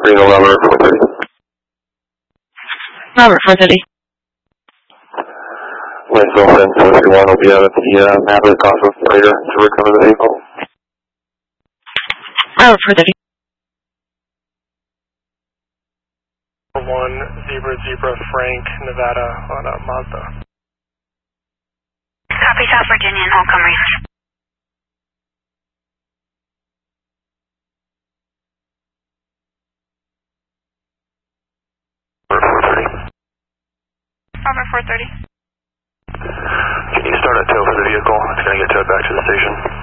Reno Robert 430. Robert 430. Winslow Fence 431 will be out at the Maverick off of Prater to recover the vehicle. Robert 430. 1 Zebra Frank, Nevada on a Mazda. Copy South Virginia and Holcomb Reach. Robert 430. Robert 430. Can you start a tow for the vehicle? It's going to get towed back to the station.